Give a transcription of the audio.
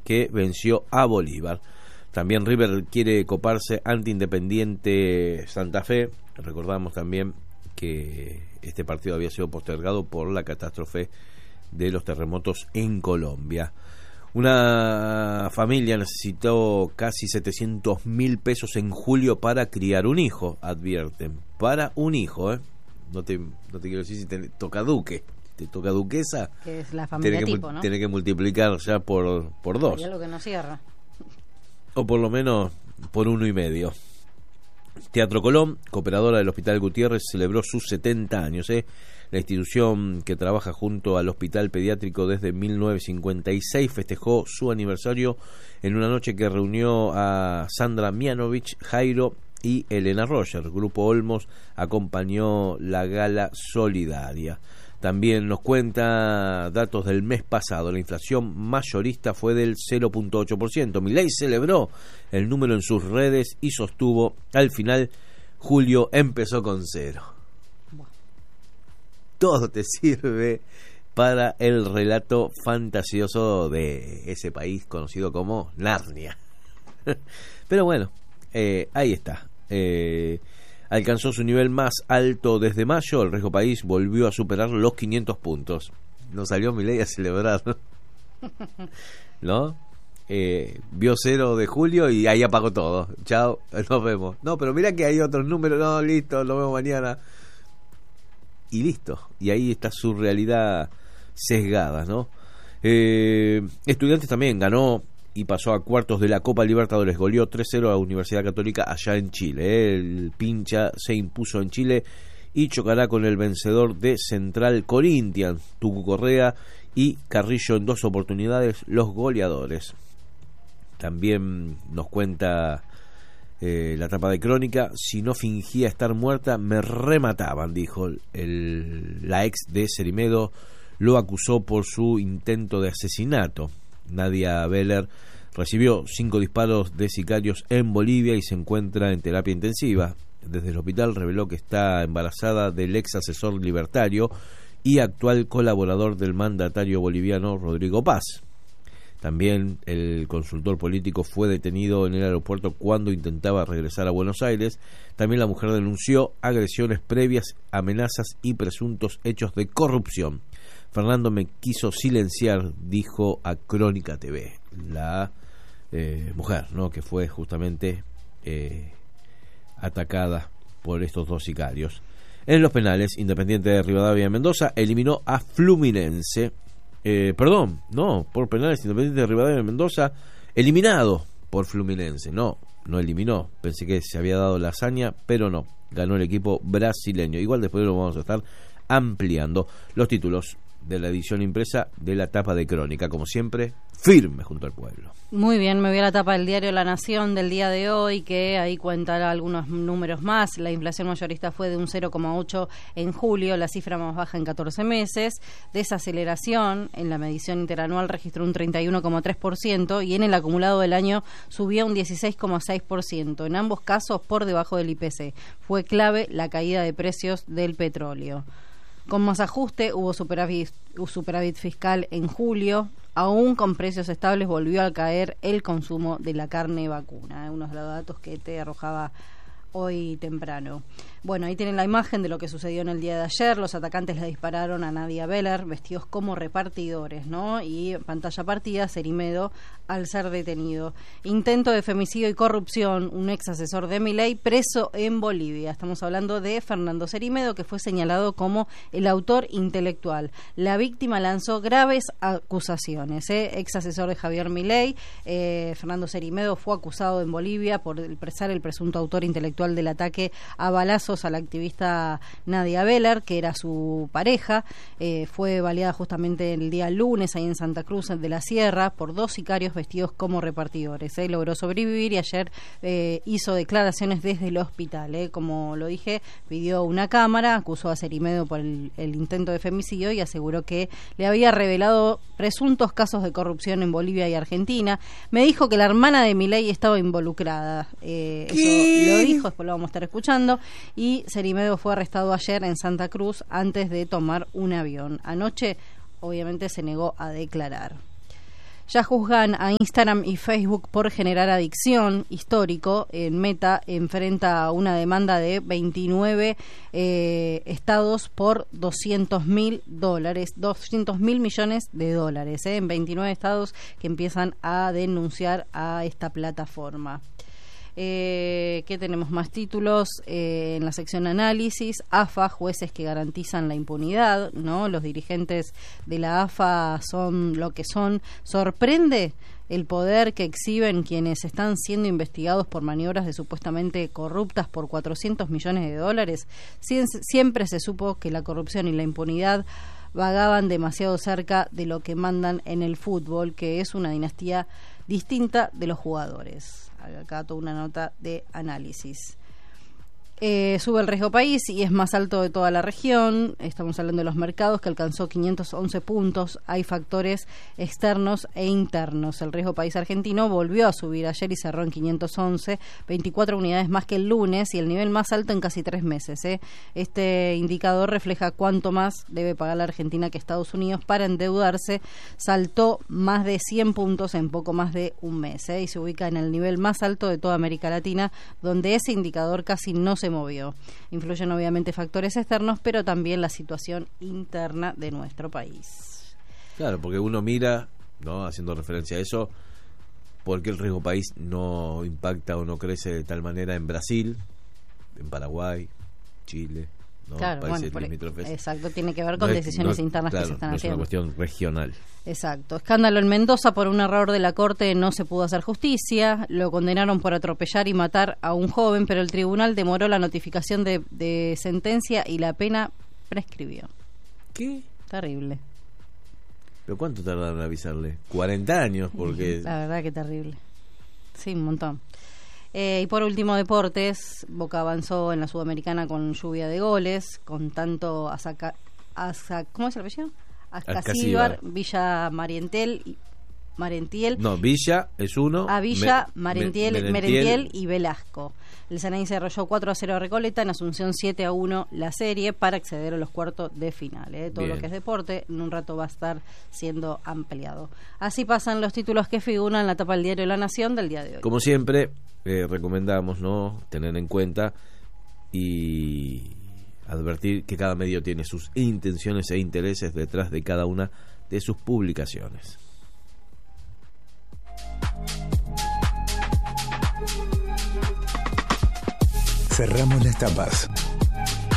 que venció a Bolívar. También River quiere coparse ante Independiente Santa Fe. Recordamos también que este partido había sido postergado por la catástrofe de los terremotos en Colombia. Una familia necesitó casi 700.000 pesos en julio para criar un hijo, advierten. Para un hijo, No te quiero decir si te toca duque. Te toca duquesa. Que es la familia tipo, ¿no? Tiene que multiplicar ya por 2. Hay algo que no cierra. O por lo menos por 1,5. Teatro Colón, cooperadora del Hospital Gutiérrez, celebró sus 70 años. La institución, que trabaja junto al Hospital Pediátrico desde 1956, festejó su aniversario en una noche que reunió a Sandra Mianovich, Jairo y Elena Roger. Grupo Olmos acompañó la gala solidaria. También nos cuenta datos del mes pasado. La inflación mayorista fue del 0.8%. Milei celebró el número en sus redes y sostuvo: al final, julio empezó con 0. Todo te sirve para el relato fantasioso de ese país conocido como Narnia. Pero bueno, ahí está. Alcanzó su nivel más alto desde mayo. El riesgo país volvió a superar los 500 puntos. No salió Milei a celebrar, ¿no? Vio 0 de julio y ahí apagó todo. Chao, nos vemos. No, pero mira que hay otros números. No, listo, nos vemos mañana. Y listo. Y ahí está su realidad sesgada, ¿no? Estudiantes también ganó y pasó a cuartos de la Copa Libertadores. Goleó 3-0 a la Universidad Católica allá en Chile. El Pincha se impuso en Chile y chocará con el vencedor de Central Corinthians, Tucu Correa, y Carrillo en 2 oportunidades, los goleadores. También nos cuenta la tapa de Crónica: si no fingía estar muerta me remataban, dijo. La ex de Cerimedo lo acusó por su intento de asesinato. Nadia Beller recibió 5 disparos de sicarios en Bolivia y se encuentra en terapia intensiva. Desde el hospital reveló que está embarazada del ex asesor libertario y actual colaborador del mandatario boliviano Rodrigo Paz. También el consultor político fue detenido en el aeropuerto cuando intentaba regresar a Buenos Aires. También la mujer denunció agresiones previas, amenazas y presuntos hechos de corrupción. Fernando me quiso silenciar, dijo a Crónica TV la mujer, ¿no?, que fue justamente atacada por estos 2 sicarios. En los penales, Independiente de Rivadavia de Mendoza eliminó a Fluminense. Por penales, Independiente de Rivadavia de Mendoza eliminado por Fluminense. No eliminó. Pensé que se había dado la hazaña, pero no. Ganó el equipo brasileño. Igual después lo vamos a estar ampliando. Los títulos de la edición impresa de la tapa de Crónica, como siempre, firme junto al pueblo. Muy bien, me voy a la tapa del diario La Nación del día de hoy, que ahí cuenta algunos números más. La inflación mayorista fue de un 0,8 en julio, la cifra más baja en 14 meses. Desaceleración en la medición interanual registró un 31,3% y en el acumulado del año subió un 16,6%. En ambos casos por debajo del IPC. Fue clave la caída de precios del petróleo. Con más ajuste hubo superávit fiscal en julio. Aún con precios estables volvió a caer el consumo de la carne vacuna. Unos de los datos que te arrojaba hoy temprano. Bueno, ahí tienen la imagen de lo que sucedió en el día de ayer. Los atacantes le dispararon a Nadia Beller vestidos como repartidores, ¿no? Y pantalla partida, Cerimedo al ser detenido. Intento de femicidio y corrupción, un ex asesor de Milei preso en Bolivia. Estamos hablando de Fernando Cerimedo, que fue señalado como el autor intelectual. La víctima lanzó graves acusaciones. Ex asesor de Javier Milei, Fernando Cerimedo fue acusado en Bolivia por ser el presunto autor intelectual del ataque a balazos a la activista Nadia Beller, que era su pareja. Fue baleada justamente el día lunes ahí en Santa Cruz de la Sierra por 2 sicarios vestidos como repartidores. Logró sobrevivir y ayer hizo declaraciones desde el hospital. Como lo dije, pidió una cámara, acusó a Cerimedo por el intento de femicidio y aseguró que le había revelado presuntos casos de corrupción en Bolivia y Argentina. Me dijo que la hermana de Milei estaba involucrada. Eso lo dijo, después lo vamos a estar escuchando. Y Cerimedo fue arrestado ayer en Santa Cruz antes de tomar un avión. Anoche, obviamente, se negó a declarar. Ya juzgan a Instagram y Facebook por generar adicción. Histórico. En Meta enfrenta una demanda de 29 estados por $200.000, $200.000 millones de dólares, en 29 estados que empiezan a denunciar a esta plataforma. ¿Qué tenemos más títulos? En la sección análisis, AFA, jueces que garantizan la impunidad, ¿no? Los dirigentes de la AFA son lo que son. Sorprende el poder que exhiben quienes están siendo investigados por maniobras de supuestamente corruptas por $400 millones de dólares. Siempre se supo que la corrupción y la impunidad vagaban demasiado cerca de lo que mandan en el fútbol, que es una dinastía distinta de los jugadores. Acá toda una nota de análisis. Sube el riesgo país y es más alto de toda la región. Estamos hablando de los mercados, que alcanzó 511 puntos. Hay factores externos e internos. El riesgo país argentino volvió a subir ayer y cerró en 511, 24 unidades más que el lunes, y el nivel más alto en casi 3 meses. Este indicador refleja cuánto más debe pagar la Argentina que Estados Unidos para endeudarse. Saltó más de 100 puntos en poco más de un mes, y se ubica en el nivel más alto de toda América Latina, donde ese indicador casi no se movió. Influyen obviamente factores externos, pero también la situación interna de nuestro país. Claro, porque uno mira, ¿no?, haciendo referencia a eso, ¿por qué el riesgo país no impacta o no crece de tal manera en Brasil, en Paraguay, Chile, ¿no? Claro, países bueno, limítrofes? Exacto, tiene que ver con decisiones internas claro, que se están no haciendo. Es una cuestión regional. Exacto. Escándalo en Mendoza: por un error de la Corte no se pudo hacer justicia. Lo condenaron por atropellar y matar a un joven, pero el tribunal demoró la notificación de sentencia y la pena prescribió. ¿Qué? Terrible. ¿Pero cuánto tardaron en avisarle? 40 años, porque... La verdad que terrible. Sí, un montón. Y por último, deportes. Boca avanzó en la Sudamericana con lluvia de goles, con tanto ¿cómo es el apellido? Ascasíbar, Villa Marentiel. No, Villa es uno. A Villa, Merentiel y Velasco. El Ceney se arrolló 4-0 a Recoleta, en Asunción 7-1 la serie para acceder a los cuartos de final. Todo Bien. Lo que es deporte en un rato va a estar siendo ampliado. Así pasan los títulos que figuran en la tapa del diario La Nación del día de hoy. Como siempre, recomendamos, ¿no?, tener en cuenta y advertir que cada medio tiene sus intenciones e intereses detrás de cada una de sus publicaciones. Cerramos las tapas.